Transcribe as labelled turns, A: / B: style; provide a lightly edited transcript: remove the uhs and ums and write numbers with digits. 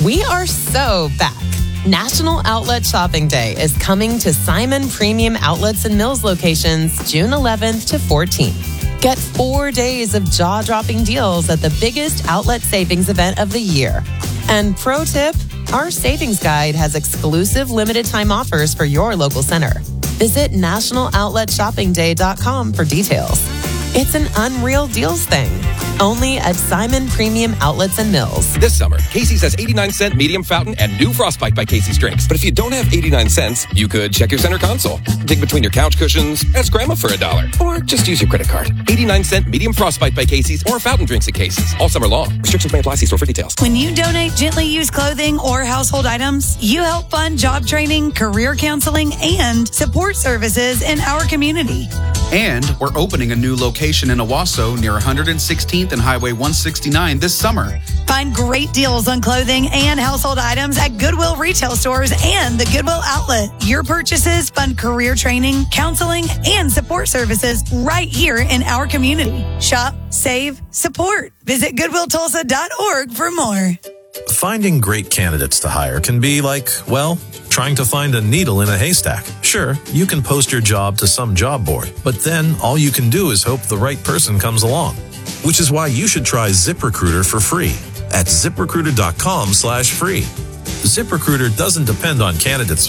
A: We are so back. National Outlet Shopping Day is coming to Simon Premium Outlets and Mills locations June 11th to 14th. Get 4 days of jaw-dropping deals at the biggest outlet savings event of the year. And pro tip, our savings guide has exclusive limited-time offers for your local center. Visit nationaloutletShoppingDay.com for details. It's an unreal deals thing. Only at Simon Premium Outlets and Mills.
B: This summer, Casey's has 89-cent medium fountain and new Frostbite by Casey's drinks. But if you don't have 89 cents, you could check your center console, dig between your couch cushions, ask Grandma for $1, or just use your credit card. 89-cent medium Frostbite by Casey's or fountain drinks at Casey's all summer long. Restrictions may apply. See store for details.
C: When you donate gently used clothing or household items, you help fund job training, career counseling, and support services in our community.
D: And we're opening a new location in Owasso near 116th and Highway 169 this summer.
C: Find great deals on clothing and household items at Goodwill retail stores and the Goodwill outlet. Your purchases fund career training, counseling, and support services right here in our community. Shop, save, support. Visit GoodwillTulsa.org for more.
E: Finding great candidates to hire can be like, well, trying to find a needle in a haystack. Sure, you can post your job to some job board, but then all you can do is hope the right person comes along. Which is why you should try ZipRecruiter for free at ZipRecruiter.com/free. ZipRecruiter doesn't depend on candidates